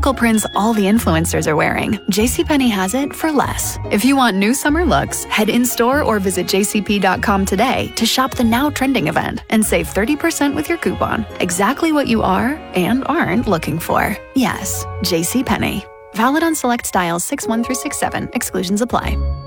typical prints all the influencers are wearing, JCPenney has it for less. If you want new summer looks, head in-store or visit jcp.com today to shop the now trending event and save 30% with your coupon. Exactly what you are and aren't looking for. Yes, JCPenney. Valid on select styles 6-1 through 6-7. Exclusions apply.